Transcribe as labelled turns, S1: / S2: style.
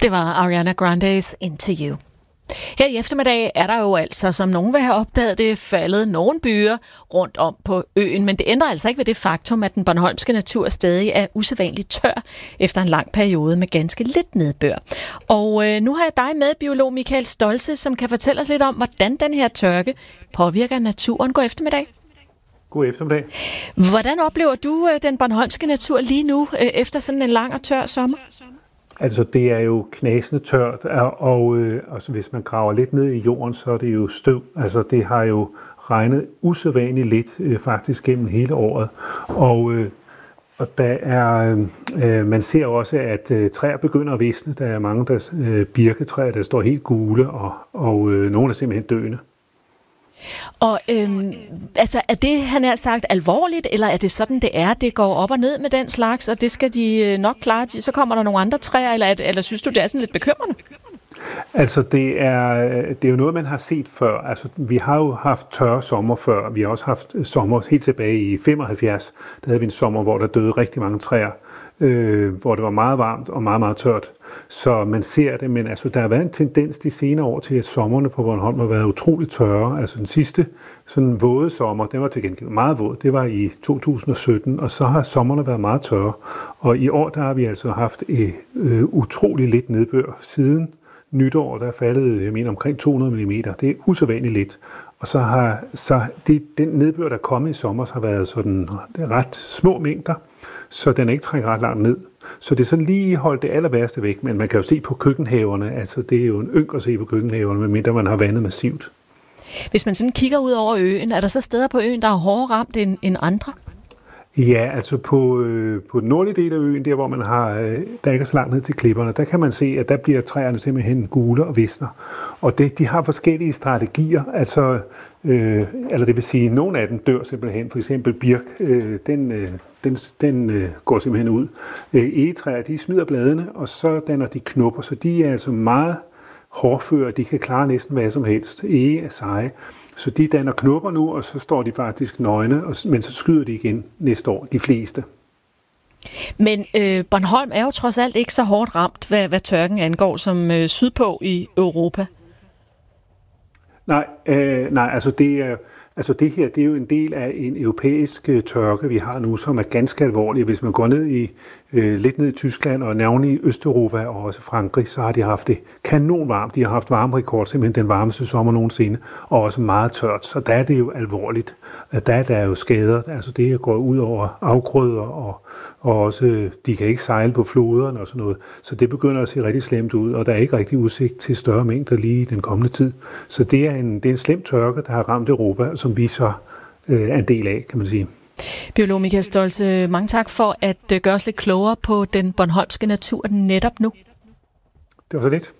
S1: Det var Ariana Grande's Into You. Her i eftermiddag er der jo altså, som nogen vil have opdaget det, faldet nogle byer rundt om på øen, men det ændrer altså ikke ved det faktum, at den bornholmske natur stadig er usædvanligt tør efter en lang periode med ganske lidt nedbør. Og nu har jeg dig med, biolog Michael Stoltze, som kan fortælle os lidt om, hvordan den her tørke påvirker naturen. God eftermiddag.
S2: God eftermiddag.
S1: Hvordan oplever du den bornholmske natur lige nu, efter sådan en lang og tør sommer?
S2: Altså, det er jo knasende tørt, og altså, hvis man graver lidt ned i jorden, så er det jo støv. Altså, det har jo regnet usædvanligt lidt faktisk gennem hele året. Og der er, man ser også, at træer begynder at visne. Der er mange birketræer, der står helt gule, og nogle er simpelthen døende.
S1: Og altså, er det, han har sagt, alvorligt, eller er det sådan, det er? Det går op og ned med den slags, og det skal de nok klare. Så kommer der nogle andre træer, eller synes du, det er sådan lidt bekymrende?
S2: Altså, det er jo noget, man har set før. Altså, vi har jo haft tørre sommer før. Vi har også haft sommer helt tilbage i 75. Der havde vi en sommer, hvor der døde rigtig mange træer, hvor det var meget varmt og meget, meget tørt. Så man ser det, men altså, der har været en tendens de senere år til, at sommerne på Bornholm har været utroligt tørre. Altså den sidste sådan våde sommer, den var til gengæld meget våd, det var i 2017, og så har sommerne været meget tørre. Og i år, der har vi altså haft utroligt lidt nedbør siden nytår, der er faldet, jeg mener, omkring 200 mm. Det er usædvanligt lidt. Og den nedbør, der er kommet i sommer, har været sådan ret små mængder, så den er ikke trængt ret langt ned. Så det er sådan lige holdt det aller værste væk, men man kan jo se på køkkenhaverne, altså det er jo en yng at se på køkkenhaverne, medmindre man har vandet massivt.
S1: Hvis man sådan kigger ud over øen, er der så steder på øen, der er hårdere ramt end andre?
S2: Ja, altså på den nordlige del af øen, der hvor man har, der ikke er så langt ned til klipperne, der kan man se, at der bliver træerne simpelthen gule og visner. Og de har forskellige strategier, altså, eller det vil sige, at nogle af dem dør simpelthen. For eksempel birk, den går simpelthen ud. Egetræer, de smider bladene, og så danner de knopper, så de er altså meget hårdføre, de kan klare næsten hvad som helst. Ege er seje. Så de danner knopper nu, og så står de faktisk nøgne, men så skyder de igen næste år, de fleste.
S1: Men Bornholm er jo trods alt ikke så hårdt ramt, hvad tørken angår, som sydpå i Europa.
S2: Nej, altså det her, det er jo en del af en europæisk tørke, vi har nu, som er ganske alvorlig. Hvis man går lidt ned i Tyskland og navnlig i Østeuropa og også Frankrig, så har de haft det kanon varmt. De har haft varmerekord, simpelthen den varmeste sommer nogensinde, og også meget tørt. Så der er det jo alvorligt. Der er jo skader. Altså det går ud over afgrøder, og også de kan ikke sejle på floderne og sådan noget. Så det begynder at se rigtig slemt ud, og der er ikke rigtig udsigt til større mængder lige i den kommende tid. Så det er en slem tørke, der har ramt Europa, som vi så er en del af, kan man sige.
S1: Biolog Michael Stoltze, mange tak for at gøre os lidt klogere på den bornholmske natur netop nu.
S2: Det var så lidt.